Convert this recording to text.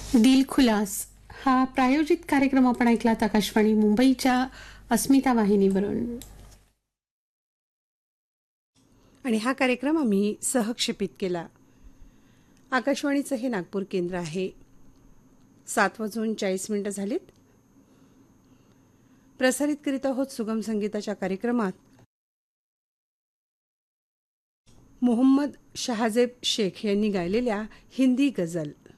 दिलखुलास हा प्रायोजित कार्यक्रम आपण ऐकलात आकाशवाणी मुंबईच्या अस्मिता वाहिनीवरून. आणि हा कार्यक्रम आम्ही सहक्षेपित केला. आकाशवाणीचं हे नागपूर केंद्र आहे. 7:40 झालीत. प्रसारित करीत आहोत सुगम संगीताच्या कार्यक्रमात मोहम्मद शहाजेब शेख यांनी गायलेल्या हिंदी गझल.